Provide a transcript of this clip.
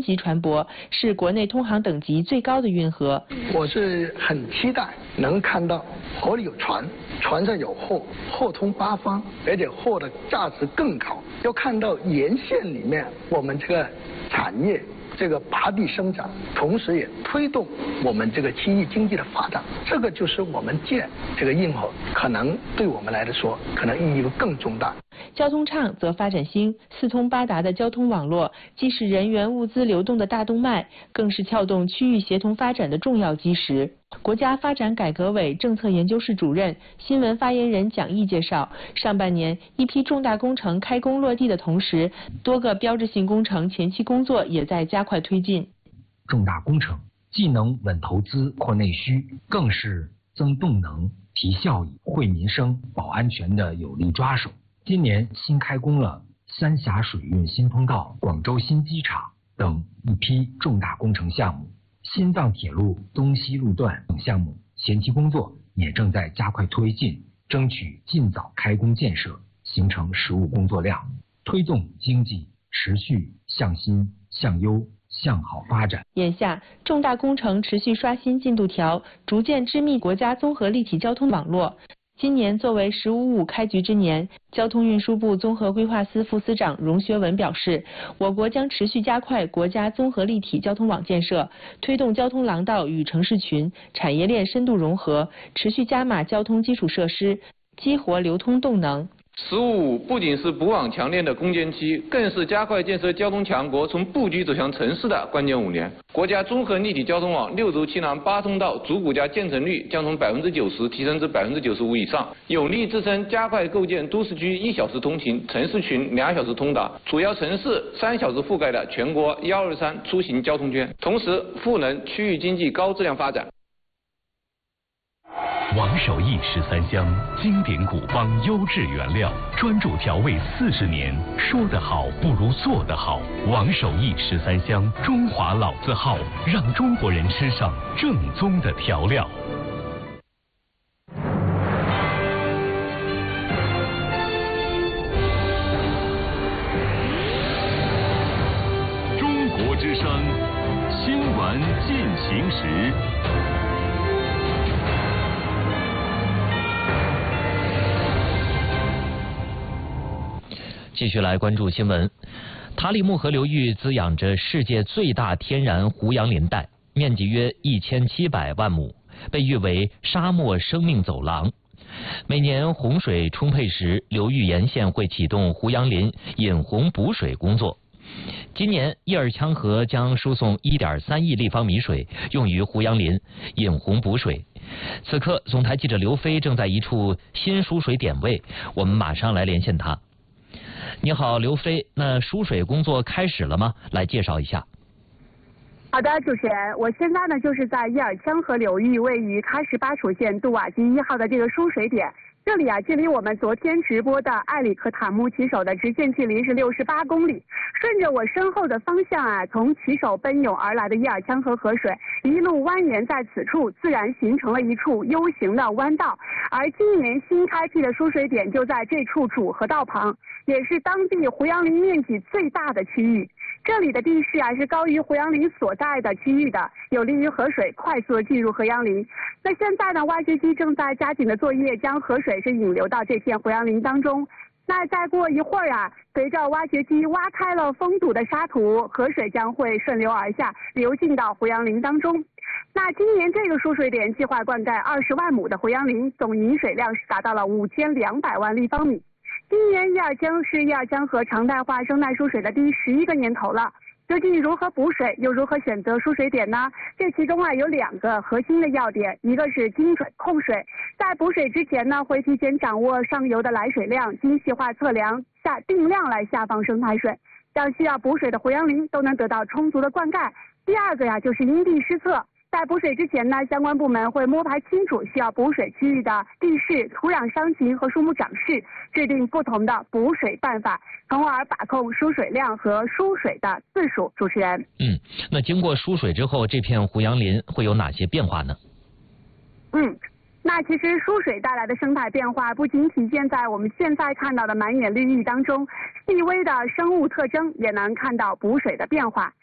级船舶，是国内通航等级最高的运河。 我是很期待能看到河里有船，船上有货，货通八方，而且货的价值更高。要看到沿线里面我们这个产业这个拔地生长，同时也推动我们这个区域经济的发展。这个就是我们建这个运河，可能对我们来说，可能意义更重大。 交通畅则发展兴，四通八达的交通网络，既是人员物资流动的大动脉，更是撬动区域协同发展的重要基石。国家发展改革委政策研究室主任、新闻发言人蒋毅介绍，上半年一批重大工程开工落地的同时，多个标志性工程前期工作也在加快推进。 重大工程既能稳投资、扩内需，更是增动能、提效益、惠民生、保安全的有力抓手。今年新开工了三峡水运新通道、广州新机场等一批重大工程项目，新藏铁路东西路段等项目前期工作也正在加快推进，争取尽早开工建设，形成实务工作量，推动经济持续向新、向优、向好发展。 眼下，重大工程持续刷新进度条，逐渐织密国家综合立体交通网络。今年作为“15+5”开局之年，交通运输部综合规划司副司长荣学文表示，我国将持续加快国家综合立体交通网建设，推动交通廊道与城市群、产业链深度融合，持续加码交通基础设施，激活流通动能。 “15+5”不仅是补网强链的攻坚期，更是加快建设交通强国从布局走向城市的关键5年。国家综合立体交通网6轴7廊8通道主骨架建成率将从90%提升至95%以上，有力支撑加快构建都市区1小时通勤、城市群2小时通达、主要城市3小时覆盖的全国123出行交通圈，同时赋能区域经济高质量发展。 王守义13香，经典古方，优质原料，专注调味40年。说得好不如做得好。王守义13香，中华老字号，让中国人吃上正宗的调料。中国之声，新闻进行时。 继续来关注新闻。塔里木河流域滋养着世界最大天然胡杨林带，面积约1700万亩，被誉为沙漠生命走廊。每年洪水充沛时，流域沿线会启动胡杨林引洪补水工作。今年叶尔羌河将输送1.3亿立方米水，用于胡杨林引洪补水。此刻，总台记者刘飞正在一处新输水点位，我们马上来连线他。你好，刘飞，那输水工作开始了吗？来介绍一下。 好的，主持人，我现在呢就是在叶尔羌河流域位于喀什巴楚县杜瓦基1号的这个输水点。这里啊，距离我们昨天直播的艾里克塔木骑手的直线距离是68公里。顺着我身后的方向啊，从骑手奔涌而来的叶尔羌河河水一路蜿蜒在此处，自然形成了一处 U 型的弯道。而今年新开辟的输水点就在这处主河道旁，也是当地胡杨林面积最大的区域。这里的地势啊是高于胡杨林所在的区域的，有利于河水快速的进入胡杨林。那现在呢，挖掘机正在加紧的作业，将河水是引流到这片胡杨林当中。那再过一会儿啊，随着挖掘机挖开了封堵的沙土，河水将会顺流而下，流进到胡杨林当中。那今年这个输水点计划灌溉20万亩的胡杨林，总引水量是达到了5200万立方米。今年叶尔羌是叶尔羌河常态化生态输水的第11个年头了。究竟如何补水，又如何选择输水点呢？这其中啊有2个核心的要点，一个是精准控水，在补水之前呢，会提前掌握上游的来水量，精细化测量定量来下放生态水，让需要补水的胡杨林都能得到充足的灌溉。第2个呀就是因地施测。在补水之前呢，相关部门会摸排清楚需要补水区域的地势、土壤伤情和树木长势，制定不同的补水办法，从而把控输水量和输水的次数。主持人， 那经过输水之后，这片胡杨林会有哪些变化呢？ 那其实输水带来的生态变化不仅体现在我们现在看到的满眼绿意当中，细微的生物特征也能看到补水的变化。